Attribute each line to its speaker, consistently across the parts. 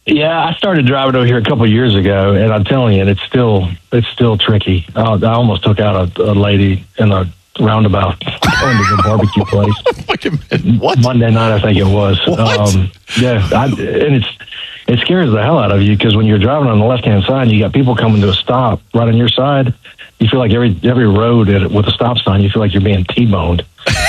Speaker 1: Yeah, I started driving over here a couple of years ago, and I'm telling you, it's still tricky. I almost took out a lady in a roundabout going to the barbecue place.
Speaker 2: Wait a minute, what?
Speaker 1: Monday night, I think it was.
Speaker 2: What?
Speaker 1: And it scares the hell out of you because when you're driving on the left-hand side, you got people coming to a stop right on your side. You feel like every road with a stop sign, you feel like you're being T-boned.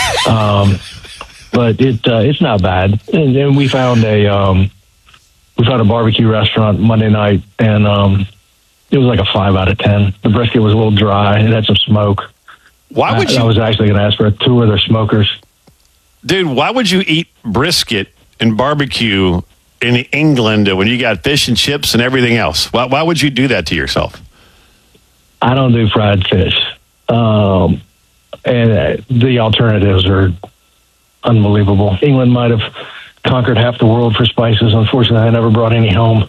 Speaker 1: But it's not bad. And we found a barbecue restaurant Monday night, and it was like a 5 out of 10. The brisket was a little dry. It had some smoke.
Speaker 2: Why would you?
Speaker 1: I was actually going to ask for a tour of their smokers.
Speaker 2: Dude, why would you eat brisket and barbecue in England when you got fish and chips and everything else? Why would you do that to yourself?
Speaker 1: I don't do fried fish. And the alternatives are unbelievable. England might have conquered half the world for spices. Unfortunately, I never brought any home.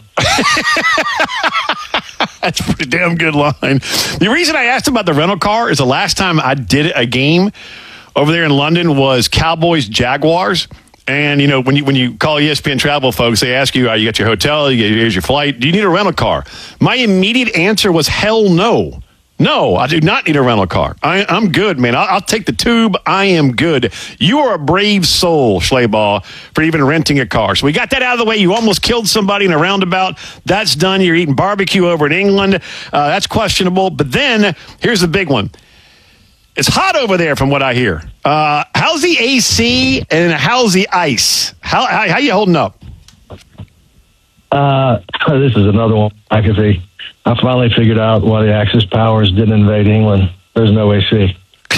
Speaker 2: That's a pretty damn good line. The reason I asked about the rental car is the last time I did a game over there in London was Cowboys Jaguars. And, you know, when you call ESPN Travel folks, they ask you, you got your hotel, here's your flight, do you need a rental car? My immediate answer was, hell no. No, I do not need a rental car. I'm good, man. I'll take the tube. I am good. You are a brave soul, Schleybaugh, for even renting a car. So we got that out of the way. You almost killed somebody in a roundabout. That's done. You're eating barbecue over in England. That's questionable. But then here's the big one. It's hot over there from what I hear. How's the AC and how's the ice? How you holding up?
Speaker 1: This is another one. I finally figured out why the Axis powers didn't invade England. There's no AC.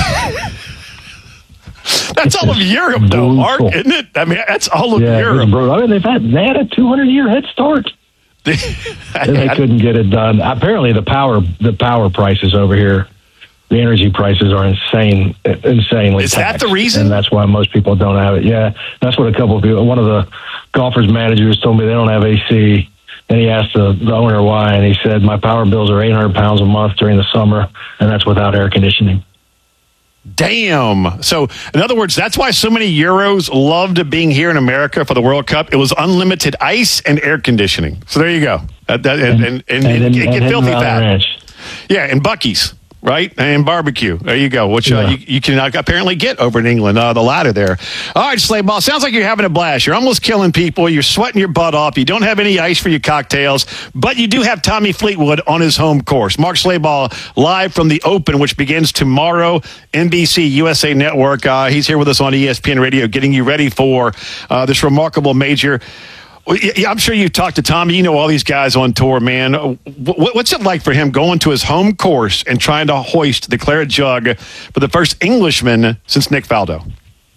Speaker 2: That's all of Europe, though, Mark, isn't it? I mean, that's all of Europe.
Speaker 1: I mean, they had a 200-year head start. They couldn't get it done. Apparently, the power prices over here, the energy prices are insanely
Speaker 2: Is that the reason?
Speaker 1: And that's why most people don't have it. Yeah, that's what a couple of people. One of the golfers' managers told me they don't have AC. And he asked the owner why, and he said, my power bills are £800 a month during the summer, and that's without air conditioning.
Speaker 2: Damn. So, in other words, that's why so many Euros loved being here in America for the World Cup. It was unlimited ice and air conditioning. So there you go. And get filthy fat. Yeah, and Buc-ee's. Right? And barbecue. There you go. Which you can apparently get over in England, the latter there. All right, Schleybaugh. Sounds like you're having a blast. You're almost killing people. You're sweating your butt off. You don't have any ice for your cocktails, but you do have Tommy Fleetwood on his home course. Mark Schleybaugh live from the Open, which begins tomorrow, NBC USA Network. He's here with us on ESPN Radio, getting you ready for this remarkable major. I'm sure you've talked to Tommy. You know all these guys on tour, man. What's it like for him going to his home course and trying to hoist the claret jug for the first Englishman since Nick Faldo?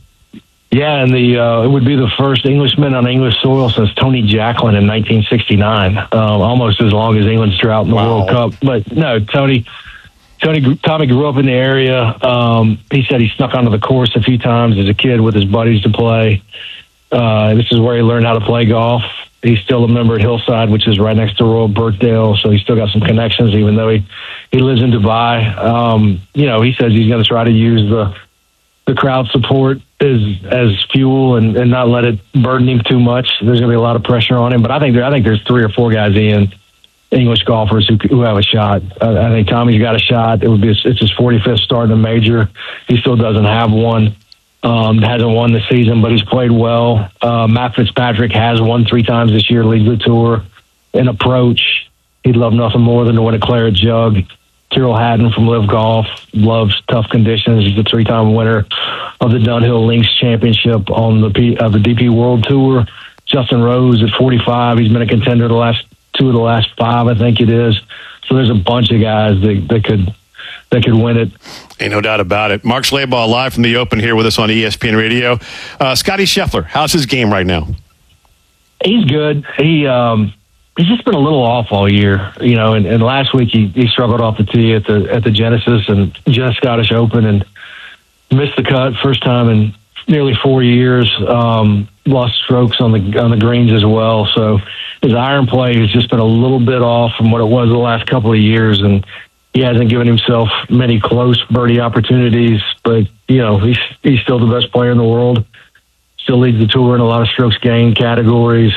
Speaker 1: Yeah, and it would be the first Englishman on English soil since Tony Jacklin in 1969, almost as long as England's drought in the World Cup. But no, Tommy grew up in the area. He said he snuck onto the course a few times as a kid with his buddies to play. This is where he learned how to play golf. He's still a member at Hillside, which is right next to Royal Birkdale, so he's still got some connections, even though he lives in Dubai. He says he's going to try to use the crowd support as fuel and not let it burden him too much. There's going to be a lot of pressure on him, but I think there's 3 or 4 guys in English golfers who have a shot. I think Tommy's got a shot. It's his 45th start in a major. He still doesn't have one. Hasn't won the season, but he's played well. Matt Fitzpatrick has won 3 times this year, leads the tour. In approach, he'd love nothing more than to win a claret jug. Tyrrell Hatton from Live Golf loves tough conditions. He's a 3-time winner of the Dunhill Links Championship on the DP World Tour. Justin Rose at 45. He's been a contender the last 2 of the last 5, I think it is. So there's a bunch of guys that could win it.
Speaker 2: Ain't no doubt about it. Mark Schleybaugh live from the Open here with us on ESPN Radio. Scotty Scheffler, how's his game right now?
Speaker 1: He's good. He's just been a little off all year, and last week he struggled off the tee at the Genesis and Scottish Open and missed the cut first time in nearly 4 years. Lost strokes on the greens as well. So his iron play has just been a little bit off from what it was the last couple of years, and he hasn't given himself many close birdie opportunities, but, he's still the best player in the world. Still leads the tour in a lot of strokes gained categories.